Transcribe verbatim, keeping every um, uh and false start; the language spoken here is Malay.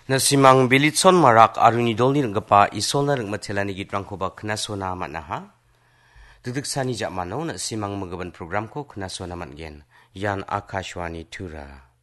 Na simang bilitson marak aruni dolni rengpa isol na rengma telani gitrangko ba knasona mat naha. Duduk sani jak mano na simang magaban program ko knasona mat gen. Yan Akashwani Tura.